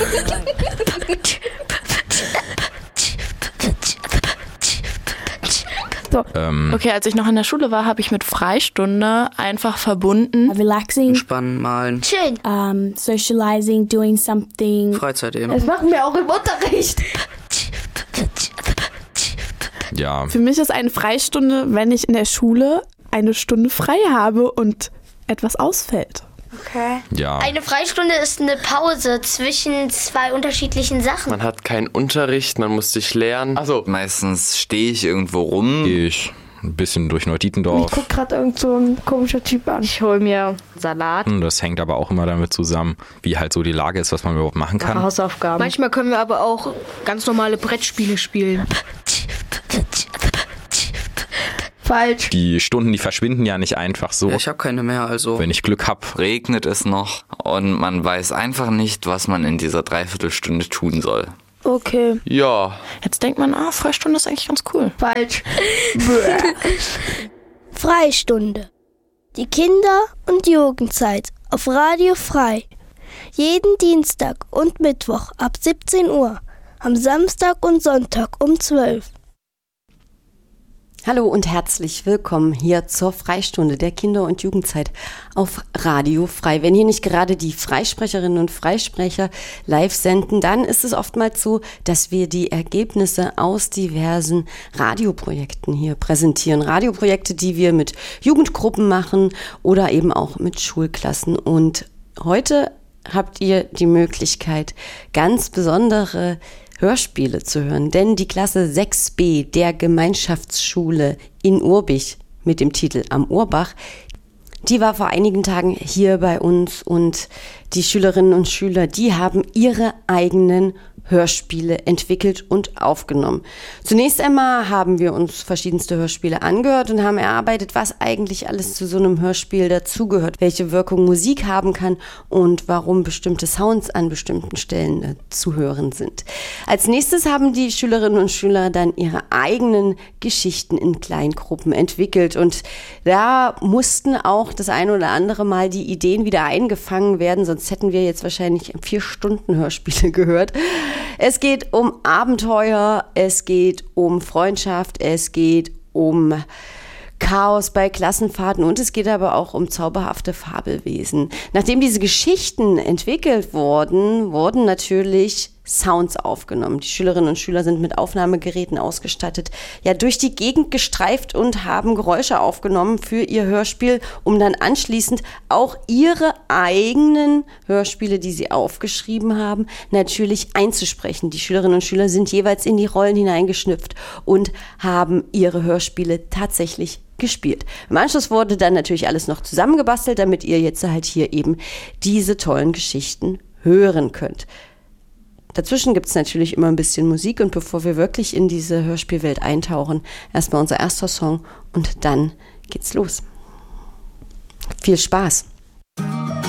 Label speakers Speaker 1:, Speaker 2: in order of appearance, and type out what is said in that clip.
Speaker 1: So. Okay, als ich noch in der Schule war, habe ich mit Freistunde einfach verbunden.
Speaker 2: Relaxing.
Speaker 3: Entspannen, malen.
Speaker 2: Chillen. Socializing, doing something.
Speaker 3: Freizeit eben.
Speaker 2: Das machen wir auch im Unterricht.
Speaker 4: Ja.
Speaker 1: Für mich ist eine Freistunde, wenn ich in der Schule eine Stunde frei habe und etwas ausfällt.
Speaker 5: Okay.
Speaker 4: Ja.
Speaker 5: Eine Freistunde ist eine Pause zwischen zwei unterschiedlichen Sachen.
Speaker 6: Man hat keinen Unterricht, man muss sich lernen. Also
Speaker 7: meistens stehe ich irgendwo rum.
Speaker 4: Gehe ich ein bisschen durch Neudietendorf.
Speaker 2: Ich guck gerade irgend so ein komischer Typ an.
Speaker 8: Ich hole mir Salat.
Speaker 4: Das hängt aber auch immer damit zusammen, wie halt so die Lage ist, was man überhaupt machen kann.
Speaker 8: Hausaufgaben.
Speaker 9: Manchmal können wir aber auch ganz normale Brettspiele spielen.
Speaker 2: Falsch.
Speaker 4: Die Stunden, die verschwinden ja nicht einfach so.
Speaker 3: Ja, ich habe keine mehr, also.
Speaker 4: Wenn ich Glück habe.
Speaker 7: Regnet es noch und man weiß einfach nicht, was man in dieser Dreiviertelstunde tun soll.
Speaker 2: Okay.
Speaker 6: ja,
Speaker 1: Jetzt denkt man, Freistunde ist eigentlich ganz cool.
Speaker 2: Falsch.
Speaker 10: Freistunde. Die Kinder- und Jugendzeit auf Radio Frei. Jeden Dienstag und Mittwoch ab 17 Uhr. Am Samstag und Sonntag um 12.
Speaker 11: Hallo und herzlich willkommen hier zur Freistunde der Kinder- und Jugendzeit auf Radio Frei. Wenn hier nicht gerade die Freisprecherinnen und Freisprecher live senden, dann ist es oftmals so, dass wir die Ergebnisse aus diversen Radioprojekten hier präsentieren. Radioprojekte, die wir mit Jugendgruppen machen oder eben auch mit Schulklassen. Und heute habt ihr die Möglichkeit, ganz besondere Hörspiele zu hören, denn die Klasse 6b der Gemeinschaftsschule in Urbich mit dem Titel Am Urbach, die war vor einigen Tagen hier bei uns und die Schülerinnen und Schüler, die haben ihre eigenen Hörspiele entwickelt und aufgenommen. Zunächst einmal haben wir uns verschiedenste Hörspiele angehört und haben erarbeitet, was eigentlich alles zu so einem Hörspiel dazugehört, welche Wirkung Musik haben kann und warum bestimmte Sounds an bestimmten Stellen zu hören sind. Als nächstes haben die Schülerinnen und Schüler dann ihre eigenen Geschichten in Kleingruppen entwickelt und da mussten auch das eine oder andere Mal die Ideen wieder eingefangen werden, sonst hätten wir jetzt wahrscheinlich 4 Stunden Hörspiele gehört. Es geht um Abenteuer, es geht um Freundschaft, es geht um Chaos bei Klassenfahrten und es geht aber auch um zauberhafte Fabelwesen. Nachdem diese Geschichten entwickelt wurden, wurden natürlich Sounds aufgenommen. Die Schülerinnen und Schüler sind mit Aufnahmegeräten ausgestattet, ja durch die Gegend gestreift und haben Geräusche aufgenommen für ihr Hörspiel, um dann anschließend auch ihre eigenen Hörspiele, die sie aufgeschrieben haben, natürlich einzusprechen. Die Schülerinnen und Schüler sind jeweils in die Rollen hineingeschnüpft und haben ihre Hörspiele tatsächlich gespielt. Im Anschluss wurde dann natürlich alles noch zusammengebastelt, damit ihr jetzt halt hier eben diese tollen Geschichten hören könnt. Dazwischen gibt es natürlich immer ein bisschen Musik und bevor wir wirklich in diese Hörspielwelt eintauchen, erstmal unser erster Song und dann geht's los. Viel Spaß!